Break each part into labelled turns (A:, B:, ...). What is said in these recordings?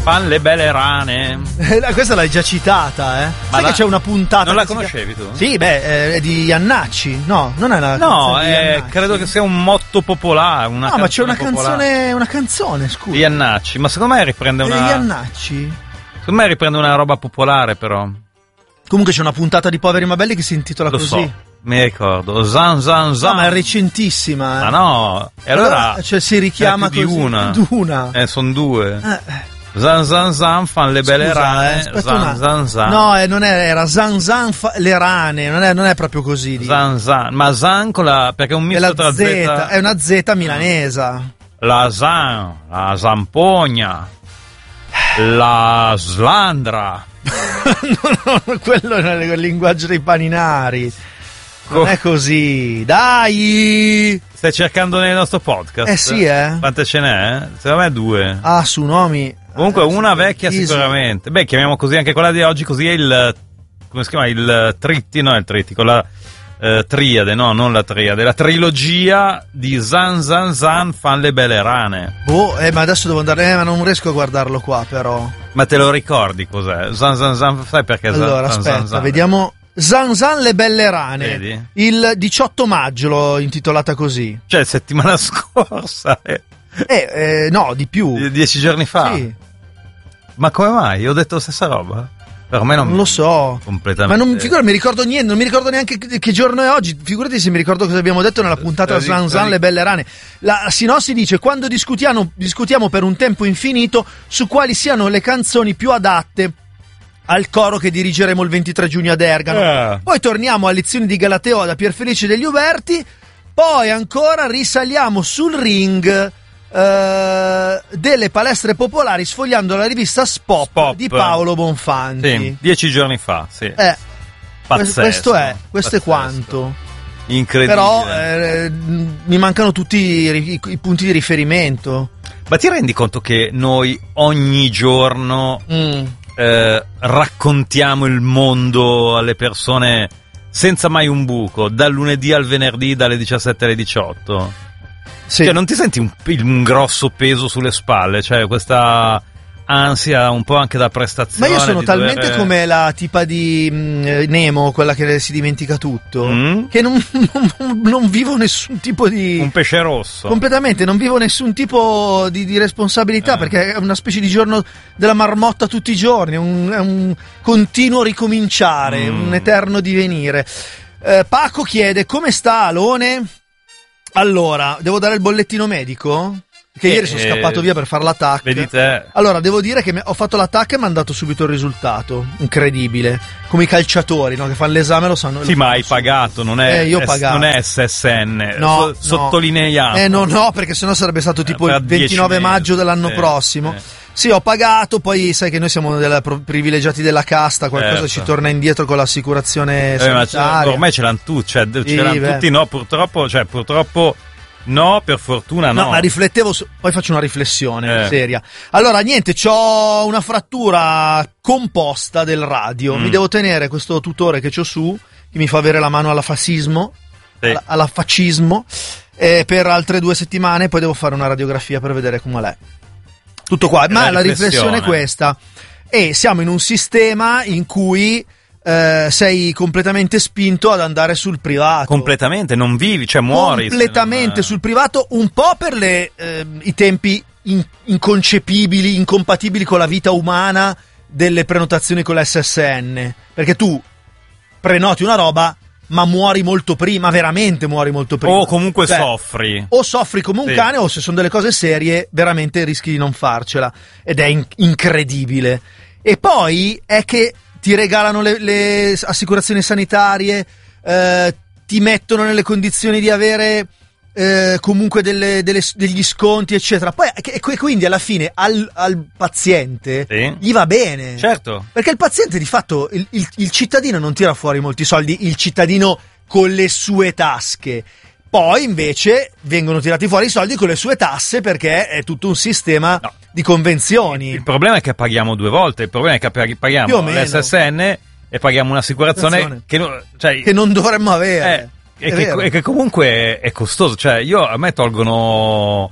A: fan le belle rane.
B: Questa l'hai già citata, eh? Sai che c'è una puntata.
A: Non la conoscevi tu?
B: Sì, è di Iannacci. No, non è la
A: No, credo che sia un motto popolare.
B: No, ma c'è una canzone, scusa.
A: Di Iannacci, ma secondo me riprende una.
B: Di Iannacci?
A: Secondo me riprende una roba popolare, però.
B: Comunque c'è una puntata di Poveri ma Belli che si intitola
A: Lo
B: così.
A: So, mi ricordo. Zan zan zan.
B: No, ma è recentissima.
A: Ma no, e allora
B: cioè si richiama
A: più
B: così.
A: di una. Sono due. Zan zan zan fan le belle rane. Zan zan zan.
B: No, non era zan zan le rane, non è proprio così.
A: Zan zan, ma zan con la, perché è un misto tra Z.
B: È una Z milanesa.
A: La zan, la zampogna, la slandra.
B: No, quello è il linguaggio dei paninari. Non è così. Dai!
A: Stai cercando nel nostro podcast?
B: Sì,
A: Quante ce n'è? Secondo me 2.
B: Ah, su nomi.
A: Comunque una vecchia sicuramente. Beh, chiamiamo così anche quella di oggi, così è il, come si chiama? Il trittico, la triade, no, non la triade, la trilogia di Zan Zan Zan fan le belle rane.
B: Ma adesso devo andare, ma non riesco a guardarlo qua, però.
A: Ma te lo ricordi cos'è? Zan Zan Zan, sai perché?
B: Allora,
A: Zan,
B: aspetta,
A: Zan, Zan.
B: vediamo. Zan Zan le belle rane.
A: Vedi?
B: Il 18 maggio l'ho intitolata così.
A: Cioè, settimana scorsa.
B: No, di più.
A: 10 giorni fa.
B: Sì.
A: Ma come mai? Io ho detto la stessa roba? Per me non
B: lo so.
A: Completamente.
B: Ma non mi ricordo niente, non mi ricordo neanche che giorno è oggi. Figurati se mi ricordo cosa abbiamo detto nella puntata Zan Zan le belle rane. La sinossi dice: quando discutiamo per un tempo infinito su quali siano le canzoni più adatte al coro che dirigeremo il 23 giugno ad Ergano. Poi torniamo a lezioni di Galateo da Pierfelice degli Uberti. Poi ancora risaliamo sul ring delle palestre popolari sfogliando la rivista Spop di Paolo Bonfanti.
A: Sì, 10 giorni fa, sì.
B: Pazzesco, questo è quanto.
A: Incredibile.
B: Però mi mancano tutti i punti di riferimento.
A: Ma ti rendi conto che noi ogni giorno raccontiamo il mondo alle persone senza mai un buco, dal lunedì al venerdì, dalle 17 alle 18?
B: Sì.
A: Cioè, non ti senti un grosso peso sulle spalle? Cioè, questa ansia un po' anche da prestazione?
B: Ma io sono talmente come la tipa di Nemo, quella che si dimentica tutto, che non vivo nessun tipo di...
A: Un pesce rosso.
B: Completamente, non vivo nessun tipo di responsabilità, perché è una specie di giorno della marmotta tutti i giorni, è un continuo ricominciare, un eterno divenire. Paco chiede: come sta Alone? Allora, devo dare il bollettino medico? Che ieri sono scappato via per fare l'attacco.
A: Vedi te.
B: Allora, devo dire che ho fatto l'attacco e mi hanno dato subito il risultato. Incredibile. Come i calciatori, no? Che fanno l'esame lo sanno.
A: Sì, ma hai pagato, non è,
B: io ho pagato.
A: Non è SSN.
B: No,
A: sottolineiamo.
B: No, perché sennò sarebbe stato tipo il 29 maggio dell'anno prossimo. Sì, ho pagato, poi sai che noi siamo privilegiati della casta, qualcosa ci torna indietro con l'assicurazione sanitaria.
A: Ma ormai ce l'hanno tutti, tutti, no, purtroppo no, per fortuna no.
B: No, ma riflettevo poi faccio una riflessione seria. Allora, niente, c'ho una frattura composta del radio, mi devo tenere questo tutore che c'ho su, che mi fa avere la mano alla fascismo, alla fascismo, per altre 2 settimane, poi devo fare una radiografia per vedere come l'è. Tutto qua, ma la riflessione è questa. Siamo in un sistema in cui sei completamente spinto ad andare sul privato.
A: Completamente, non vivi, cioè muori.
B: Completamente sul privato, un po' per i tempi inconcepibili, incompatibili con la vita umana delle prenotazioni con l'SSN. Perché tu prenoti una roba, ma muori molto prima, veramente muori molto prima.
A: O comunque soffri.
B: O soffri come un cane, o se sono delle cose serie, veramente rischi di non farcela. Ed è incredibile. E poi è che ti regalano le assicurazioni sanitarie, ti mettono nelle condizioni di avere comunque degli sconti, eccetera. Poi quindi alla fine al paziente gli va bene.
A: Certo.
B: Perché il paziente di fatto, il cittadino non tira fuori molti soldi, il cittadino con le sue tasche. Poi invece vengono tirati fuori i soldi con le sue tasse, perché è tutto un sistema di convenzioni.
A: Il problema è che paghiamo 2 volte. Il problema è che paghiamo l'SSN e paghiamo un'assicurazione che
B: non dovremmo avere.
A: E che comunque è costoso. Cioè, a me tolgono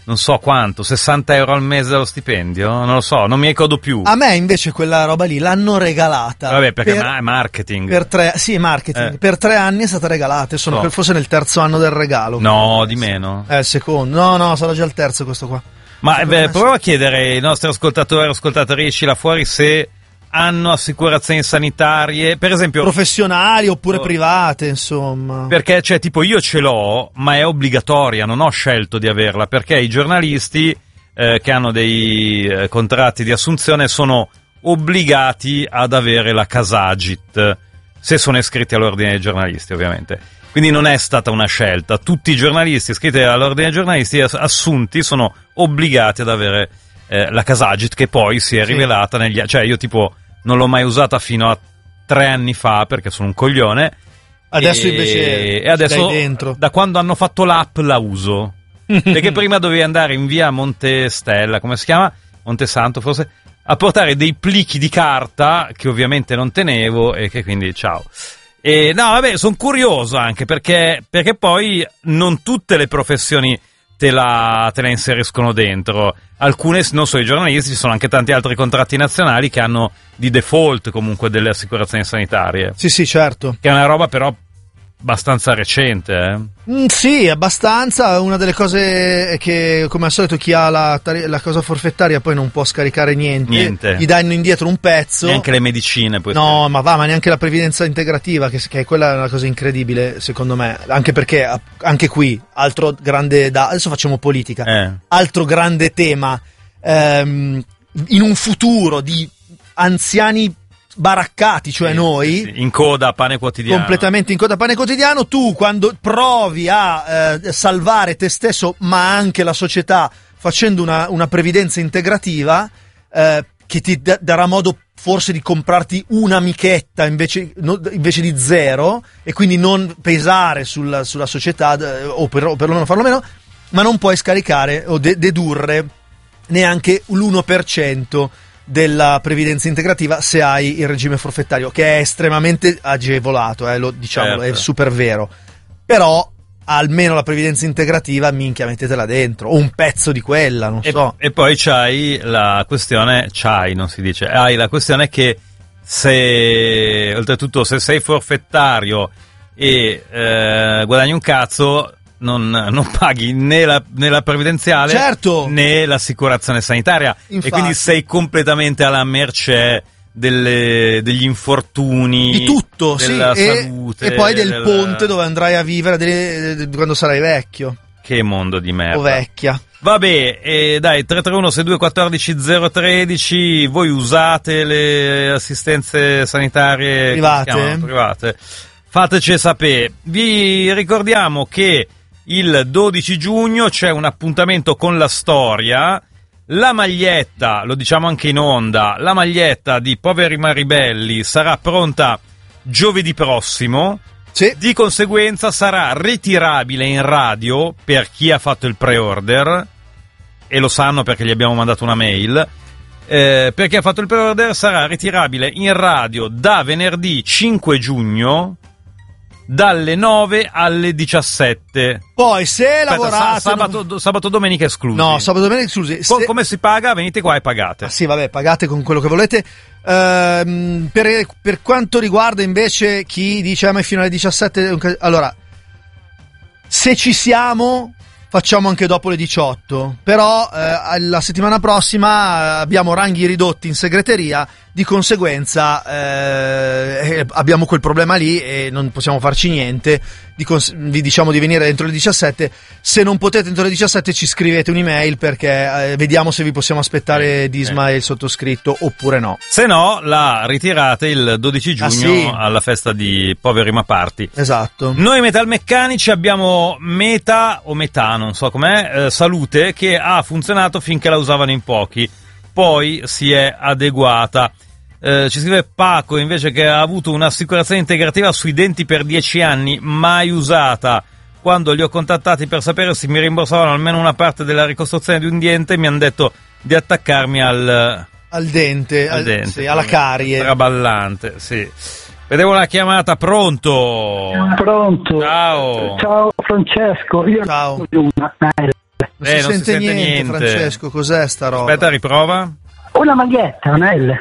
A: non so quanto, 60 euro al mese dallo stipendio? Non lo so, non mi ricordo più.
B: A me invece quella roba lì l'hanno regalata.
A: Vabbè, perché è marketing.
B: Marketing. Per 3 anni è stata regalata, forse nel terzo anno del regalo.
A: No, di meno.
B: Il secondo. No, sarà già il terzo questo qua.
A: Ma prova a chiedere ai nostri ascoltatori e ascoltatrici là fuori se hanno assicurazioni sanitarie, per esempio
B: professionali oppure private, insomma.
A: Perché tipo io ce l'ho, ma è obbligatoria, non ho scelto di averla, perché i giornalisti che hanno dei contratti di assunzione sono obbligati ad avere la Casagit, se sono iscritti all'ordine dei giornalisti, ovviamente. Quindi non è stata una scelta, tutti i giornalisti iscritti all'ordine dei giornalisti assunti sono obbligati ad avere la Casagit, che poi si è rivelata cioè io tipo non l'ho mai usata fino a 3 anni fa perché sono un coglione.
B: Adesso invece
A: adesso
B: dentro.
A: Da quando hanno fatto l'app la uso. Perché prima dovevi andare in via Montestella, come si chiama? Montesanto forse, a portare dei plichi di carta che ovviamente non tenevo e che quindi ciao. E no, vabbè, sono curioso anche perché poi non tutte le professioni te la inseriscono dentro. Alcune, non solo i giornalisti, ci sono anche tanti altri contratti nazionali che hanno di default comunque delle assicurazioni sanitarie.
B: Sì, certo.
A: Che è una roba però abbastanza recente,
B: Sì, abbastanza. Una delle cose è che, come al solito, chi ha la cosa forfettaria poi non può scaricare niente. Gli danno indietro un pezzo.
A: Neanche le medicine.
B: No, ma neanche la previdenza integrativa, che è quella è una cosa incredibile, secondo me. Anche perché, anche qui, altro grande... adesso facciamo politica. Altro grande tema. In un futuro di anziani baraccati, cioè noi
A: in coda a pane quotidiano,
B: completamente in coda a pane quotidiano, tu quando provi a salvare te stesso ma anche la società facendo una previdenza integrativa che ti darà modo forse di comprarti un'amichetta invece di 0 e quindi non pesare sulla società o perlomeno farlo meno, ma non puoi scaricare o dedurre neanche l'1% della previdenza integrativa se hai il regime forfettario, che è estremamente agevolato, diciamolo, certo. È super vero, però almeno la previdenza integrativa, minchia, mettetela dentro, o un pezzo di quella, non so. E
A: poi hai la questione che oltretutto se sei forfettario e guadagni un cazzo, non paghi né la previdenziale,
B: certo,
A: né l'assicurazione sanitaria. Infatti. E quindi sei completamente alla mercé degli infortuni,
B: di tutto,
A: della salute
B: e poi del ponte dove andrai a vivere quando sarai vecchio.
A: Che mondo di merda.
B: O vecchia.
A: Vabbè, dai, 331 62 14 013, voi usate le assistenze sanitarie private? Fateci sapere. Vi ricordiamo che il 12 giugno c'è un appuntamento con la storia. La maglietta, lo diciamo anche in onda, la maglietta di Poveri ma Ribelli sarà pronta giovedì prossimo.
B: Sì.
A: Di conseguenza sarà ritirabile in radio per chi ha fatto il pre-order, e lo sanno perché gli abbiamo mandato una mail. Per chi ha fatto il pre-order sarà ritirabile in radio da venerdì 5 giugno dalle 9 alle 17.
B: Poi se lavorate
A: sabato domenica esclusi.
B: No, sabato domenica esclusi.
A: Come si paga? Venite qua e pagate.
B: Sì, vabbè, pagate con quello che volete. Per quanto riguarda invece chi dice ma fino alle 17, allora, se ci siamo facciamo anche dopo le 18, però la settimana prossima abbiamo ranghi ridotti in segreteria, di conseguenza abbiamo quel problema lì e non possiamo farci niente. Vi diciamo di venire entro le 17. Se non potete entro le 17 ci scrivete un'email, perché vediamo se vi possiamo aspettare Disma e il sottoscritto oppure no.
A: Se no la ritirate il 12 giugno alla festa di Poveri ma Party.
B: Esatto.
A: Noi metalmeccanici abbiamo Meta o Metà, non so com'è, Salute, che ha funzionato finché la usavano in pochi, poi si è adeguata. Ci scrive Paco invece che ha avuto un'assicurazione integrativa sui denti per 10 anni, mai usata. Quando li ho contattati per sapere se mi rimborsavano almeno una parte della ricostruzione di un diente, mi hanno detto di attaccarmi al dente,
B: sì, alla carie.
A: Traballante, sì. Vedevo la chiamata, pronto?
C: Pronto.
A: Ciao.
C: Ciao Francesco, io
B: ciao.
C: Ho una mail
B: Non si sente niente, Francesco, cos'è sta roba?
A: Aspetta, riprova.
C: Una maglietta, una L.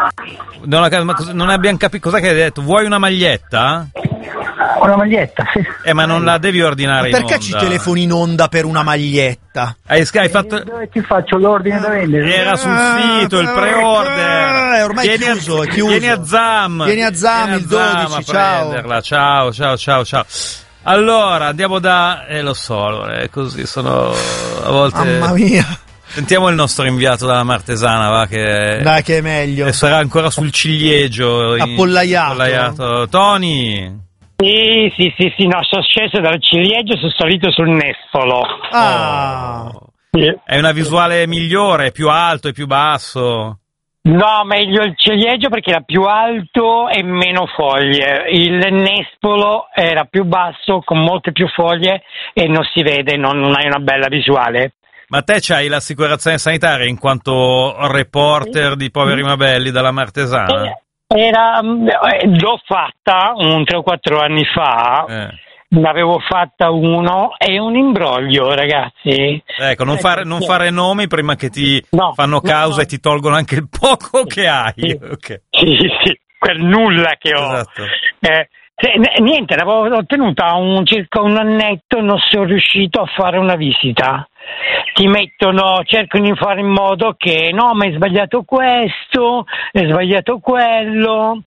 A: Non abbiamo capito cosa che hai detto. Vuoi una maglietta?
C: Una maglietta, sì.
A: Ma non la devi ordinare in onda.
B: Perché ci telefoni in onda per una maglietta?
A: Hai fatto...
C: Dove ti faccio l'ordine da vendere?
A: Era sul sito, il pre-order.
B: È ormai è chiuso.
A: Vieni a Zam.
B: Vieni a Zam il 12, ciao.
A: Ciao. Allora, andiamo lo so, è così, sono a volte...
B: Mamma mia.
A: Sentiamo il nostro inviato dalla Martesana, va, che...
B: Dai, che è meglio.
A: E sarà ancora sul ciliegio.
B: Appollaiato.
A: Tony.
D: Sì, no, sono sceso dal ciliegio, sono salito sul nespolo.
A: Sì. È una visuale migliore, è più alto e più basso.
D: No, meglio il ciliegio perché era più alto e meno foglie. Il nespolo era più basso, con molte più foglie e non si vede, non hai una bella visuale.
A: Ma te c'hai l'assicurazione sanitaria in quanto reporter di Poveri ma Belli dalla Martesana?
D: L'ho fatta 3 o 4 anni fa, ne avevo fatta uno, è un imbroglio, ragazzi.
A: Ecco, non fare nomi prima che ti fanno causa e ti tolgono anche il poco che hai.
D: Sì,
A: okay.
D: sì, quel nulla che ho.
A: Esatto.
D: Niente, l'avevo ottenuta circa un annetto, non sono riuscito a fare una visita. Cercano di fare in modo che no, ma hai sbagliato questo, hai sbagliato quello.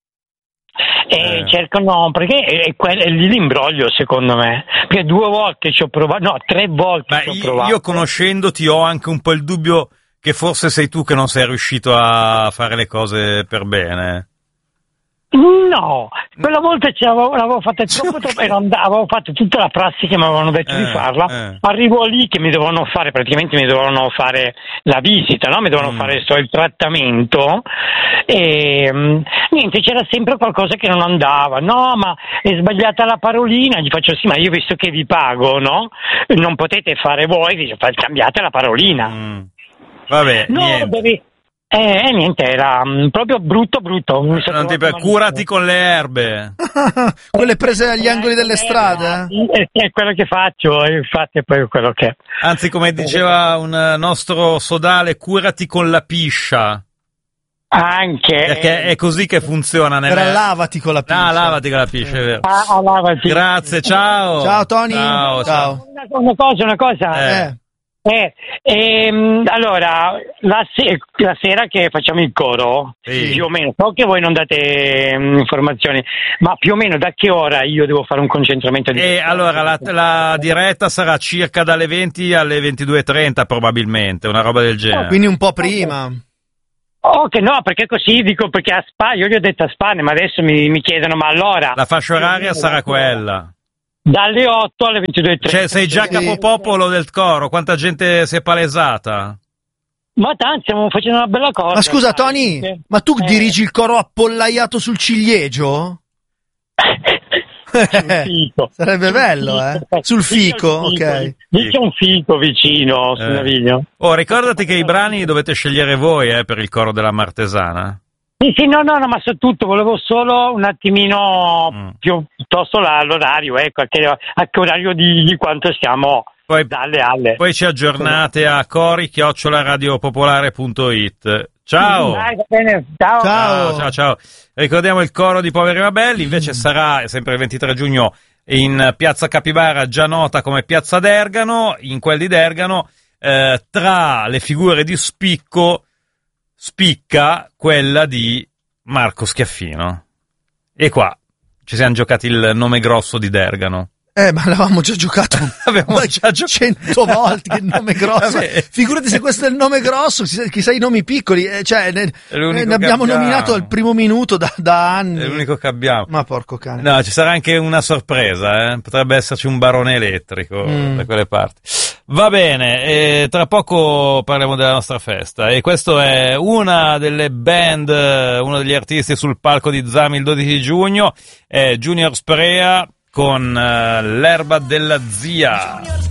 D: E cercano, perché è lì l'imbroglio, secondo me. Perché 2 volte ci ho provato, no, 3 volte ci ho provato.
A: Io conoscendoti ho anche un po' il dubbio che forse sei tu che non sei riuscito a fare le cose per bene.
D: No, quella volta l'avevo fatta troppo e avevo fatto tutta la prassi che mi avevano detto di farla. Arrivo lì che mi dovevano fare la visita, no? Mi dovevano fare il trattamento e niente, c'era sempre qualcosa che non andava. No, ma è sbagliata la parolina. Gli faccio sì, ma io visto che vi pago, no? Non potete fare voi, cambiate la parolina.
A: Vabbè,
D: no,
A: niente.
D: Niente, era proprio brutto.
A: Curati con le erbe.
B: Quelle prese agli angoli delle strade?
D: È quello che faccio, infatti è poi quello che...
A: Anzi, come diceva un nostro sodale, curati con la piscia.
D: Anche.
A: Perché è così che funziona.
B: Lavati con la piscia.
A: Lavati con la piscia, è vero.
D: Lavati.
A: Grazie, ciao.
B: Ciao Tony.
A: Ciao.
D: Una cosa. Allora, la sera che facciamo il coro, più o meno, so che voi non date informazioni, ma più o meno da che ora io devo fare un concentramento di...
A: Allora, la diretta sarà circa dalle 20 alle 22:30 probabilmente, una roba del genere.
B: Quindi un po' prima.
D: Ok, no, perché così dico, perché a Spa, io gli ho detto a Spa, ma adesso mi chiedono, ma allora...
A: La fascia oraria sarà quella.
D: Dalle 8 alle 22:30.
A: Cioè, sei già capopopolo del coro, quanta gente si è palesata?
D: Ma tanti, stiamo facendo una bella cosa.
B: Ma scusa, Tony, ma tu dirigi il coro appollaiato sul ciliegio?
D: Sul fico.
B: Sarebbe bello, Sul fico, ok.
D: Lì c'è un fico vicino, sul Naviglio.
A: Ricordati che i brani dovete scegliere voi, per il coro della Martesana.
D: Sì, no, ma soprattutto volevo solo un attimino piuttosto l'orario, a che orario di quanto siamo dalle alle.
A: Poi ci aggiornate a cori@radiopopolare.it. Ciao.
D: Dai, va bene.
A: Ciao. Ricordiamo il coro di Poveri ma Belli, invece sarà sempre il 23 giugno in Piazza Capibara, già nota come Piazza Dergano. In quel di Dergano, tra le figure di spicca quella di Marco Schiaffino. E qua ci siamo giocati il nome grosso di Dergano.
B: Ma l'avevamo già giocato.
A: Avevamo già
B: 100 volte il nome grosso. Figurati se questo è il nome grosso, chissà i nomi piccoli. Ne abbiamo nominato al primo minuto da anni.
A: È l'unico che abbiamo.
B: Ma porco cane.
A: No, ci sarà anche una sorpresa, Potrebbe esserci un barone elettrico da quelle parti. Va bene, tra poco parliamo della nostra festa. E questo è una delle band, uno degli artisti sul palco di Zami il 12 giugno, è Junior Sprea con l'erba della zia.